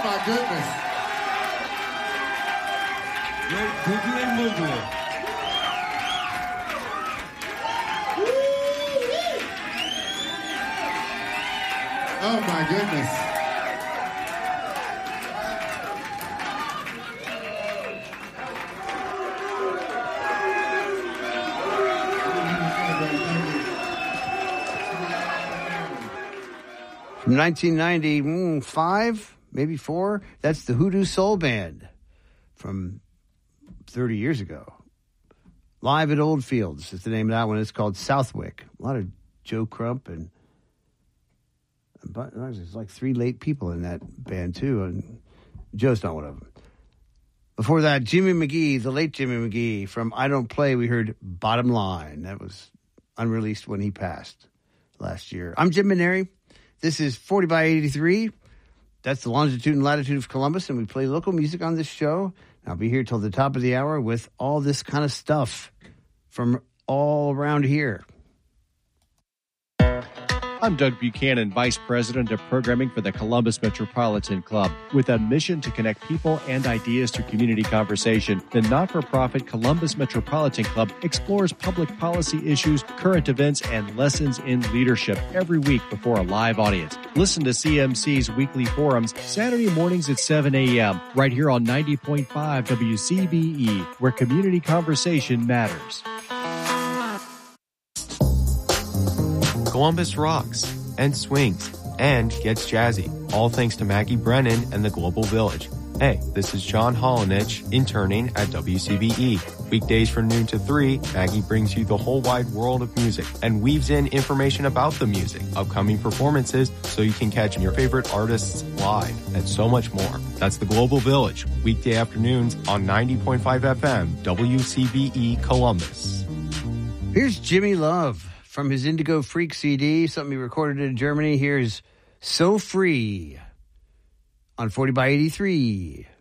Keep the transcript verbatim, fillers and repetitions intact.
my goodness. Yo, Google and Moogle. Oh my goodness. From nineteen ninety-five, maybe four, that's the Hoodoo Soul Band from thirty years ago. Live at Old Fields is the name of that one. It's called Southwick. A lot of Joe Crump and but there's like three late people in that band too, and Joe's not one of them. Before that, Jimmy McGee, the late Jimmy McGee from I Don't Play, we heard Bottom Line. That was unreleased when he passed last year. I'm Jim Maneri. This is forty by eighty-three. That's the longitude and latitude of Columbus, and we play local music on this show. I'll be here till the top of the hour with all this kind of stuff from all around here. I'm Doug Buchanan, Vice President of Programming for the Columbus Metropolitan Club. With a mission to connect people and ideas through community conversation, the not-for-profit Columbus Metropolitan Club explores public policy issues, current events, and lessons in leadership every week before a live audience. Listen to C M C's weekly forums Saturday mornings at seven a.m. right here on ninety point five W C B E, where community conversation matters. Columbus rocks and swings and gets jazzy, all thanks to Maggie Brennan and the Global Village. Hey, this is John Holinich, interning at W C B E. Weekdays from noon to three, Maggie brings you the whole wide world of music and weaves in information about the music, upcoming performances, so you can catch your favorite artists live, and so much more. That's the Global Village, weekday afternoons on ninety point five F M, W C B E Columbus. Here's Jimmy Love from his Indigo Freak C D, something he recorded in Germany. Here's So Free on forty by eighty-three.